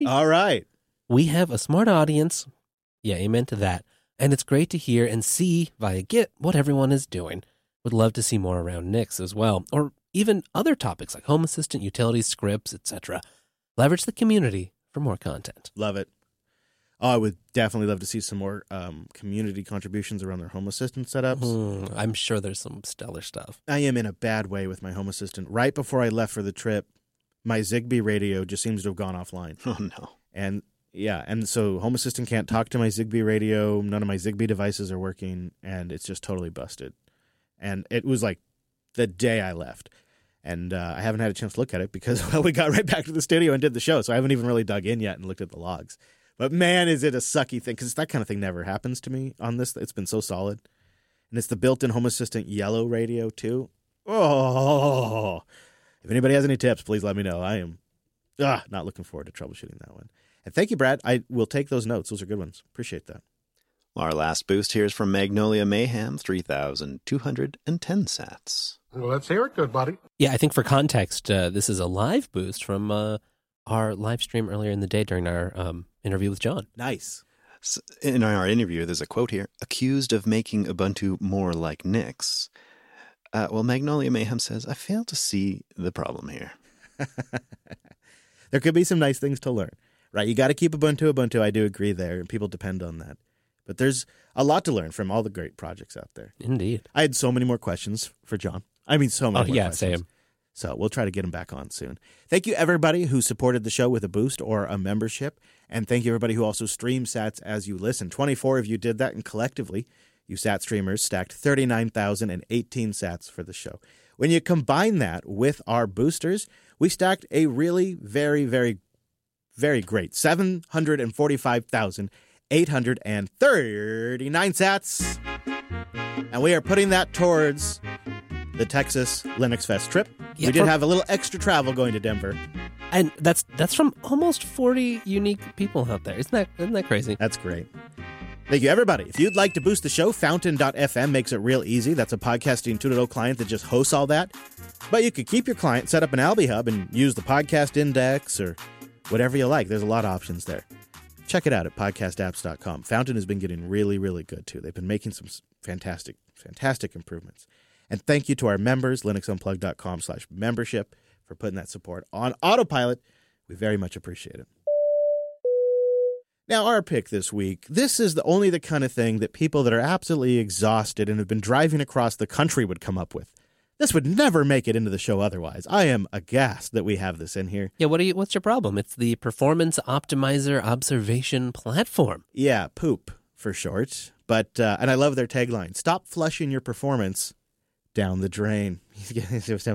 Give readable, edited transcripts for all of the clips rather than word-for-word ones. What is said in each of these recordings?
All right. We have a smart audience. Yeah, amen to that. And it's great to hear and see via Git what everyone is doing. Would love to see more around Nix as well, or even other topics like Home Assistant, utilities, scripts, etc. Leverage the community for more content. Love it. Oh, I would definitely love to see some more community contributions around their Home Assistant setups. I'm sure there's some stellar stuff. I am in a bad way with my Home Assistant. Right before I left for the trip, my Zigbee radio just seems to have gone offline. Oh, no. And so Home Assistant can't talk to my Zigbee radio. None of my Zigbee devices are working, and it's just totally busted. And it was like the day I left. And I haven't had a chance to look at it because, well, we got right back to the studio and did the show, so I haven't even really dug in yet and looked at the logs. But, man, is it a sucky thing, because that kind of thing never happens to me on this. It's been so solid. And it's the built-in Home Assistant yellow radio, too. Oh, if anybody has any tips, please let me know. I am not looking forward to troubleshooting that one. And thank you, Brad. I will take those notes. Those are good ones. Appreciate that. Our last boost here is from Magnolia Mayhem, 3,210 sats. Well, let's hear it, good buddy. Yeah, I think for context, this is a live boost from our live stream earlier in the day during our interview with John. Nice. In our interview, there's a quote here, accused of making Ubuntu more like Nix. Well, Magnolia Mayhem says, I fail to see the problem here. There could be some nice things to learn, right? You got to keep Ubuntu. I do agree there, and people depend on that. But there's a lot to learn from all the great projects out there. Indeed. I had so many more questions for John. I mean, so many more questions. Same. So we'll try to get him back on soon. Thank you, everybody who supported the show with a boost or a membership. And thank you, everybody who also streams sats as you listen. 24 of you did that, and collectively, you sat streamers stacked 39,018 sats for the show. When you combine that with our boosters, we stacked a really very, very, very great 745,839 sats. And we are putting that towards the Texas Linux Fest trip. Yeah, we did have a little extra travel going to Denver. And that's from almost 40 unique people out there. Isn't that crazy? That's great. Thank you, everybody. If you'd like to boost the show, Fountain.fm makes it real easy. That's a podcasting 2.0 client that just hosts all that. But you could keep your client, set up an Alby Hub, and use the podcast index or whatever you like. There's a lot of options there. Check it out at podcastapps.com. Fountain has been getting really, really good, too. They've been making some fantastic, fantastic improvements. And thank you to our members, linuxunplugged.com/membership, for putting that support on autopilot. We very much appreciate it. Now, our pick this week, this is only the kind of thing that people that are absolutely exhausted and have been driving across the country would come up with. This would never make it into the show otherwise. I am aghast that we have this in here. Yeah, what's your problem? It's the Performance Optimizer Observation Platform. Yeah, POOP for short. But and I love their tagline, stop flushing your performance down the drain. You see what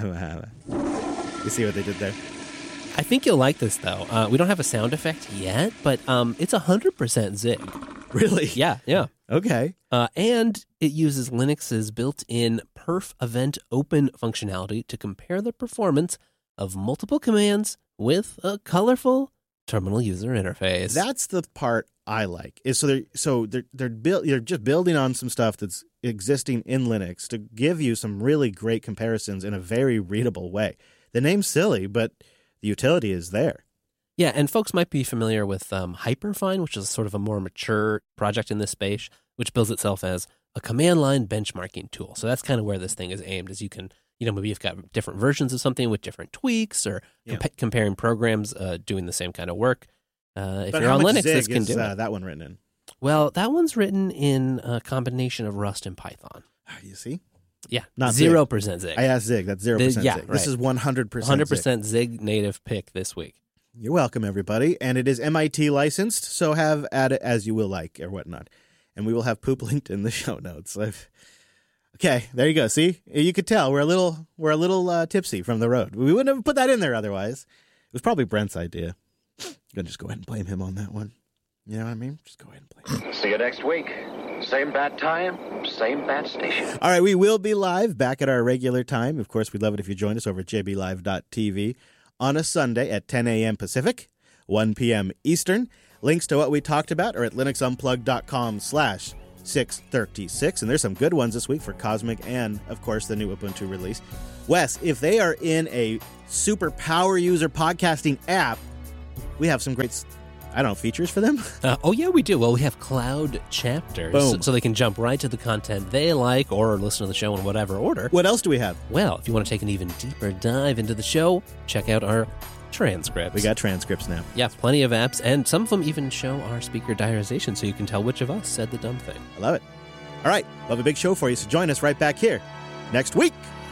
they did there? I think you'll like this, though. We don't have a sound effect yet, but it's 100% Zig. Really? Yeah. Okay. And it uses Linux's built-in perf event open functionality to compare the performance of multiple commands with a colorful terminal user interface. That's the part I like. Is they're just building on some stuff that's existing in Linux to give you some really great comparisons in a very readable way. The name's silly, but the utility is there. Yeah, and folks might be familiar with Hyperfine, which is sort of a more mature project in this space, which bills itself as a command line benchmarking tool. So that's kind of where this thing is aimed, is you can, maybe you've got different versions of something with different tweaks or comparing programs doing the same kind of work. If but you're on Linux, Zig this can do it. That one written in? Well, that one's written in a combination of Rust and Python. You see? Yeah, not 0% Zig. I asked Zig. That's 0% Zig. Right. This is 100% 100% Zig native pick this week. You're welcome, everybody. And it is MIT licensed, so have at it as you will like or whatnot. And we will have poop linked in the show notes. Okay, there you go. See? You could tell we're a little tipsy from the road. We wouldn't have put that in there otherwise. It was probably Brent's idea. I'm going to just go ahead and blame him on that one. You know what I mean? Just go ahead and blame him. See you next week. Same bad time, same bad station. All right, we will be live back at our regular time. Of course, we'd love it if you joined us over at jblive.tv on a Sunday at 10 a.m. Pacific, 1 p.m. Eastern. Links to what we talked about are at linuxunplugged.com/636. And there's some good ones this week for Cosmic and, of course, the new Ubuntu release. Wes, if they are in a super power user podcasting app, we have some great, I don't know, features for them. Oh, yeah, we do. Well, we have cloud chapters, Boom. so they can jump right to the content they like or listen to the show in whatever order. What else do we have? Well, if you want to take an even deeper dive into the show, check out our transcripts. We got transcripts now. Yeah, plenty of apps, and some of them even show our speaker diarization so you can tell which of us said the dumb thing. I love it. All right, we'll have a big show for you, so join us right back here next week.